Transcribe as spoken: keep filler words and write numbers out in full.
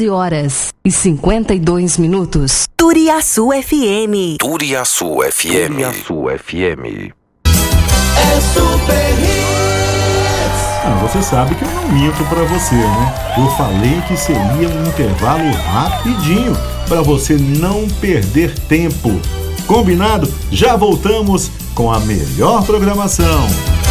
onze horas e cinquenta e dois minutos. Turiaçu F M. Turiaçu F M. Turiaçu F M. É Super Hits. Ah, você sabe que eu não minto pra você, né? Eu falei que seria um intervalo rapidinho pra você não perder tempo. Combinado? Já voltamos com a melhor programação.